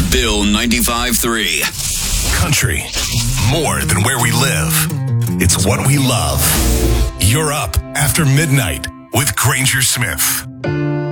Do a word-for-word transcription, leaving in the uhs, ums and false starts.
Bill ninety-five three. Country, more than where we live. It's what we love. You're up after midnight with Granger Smith.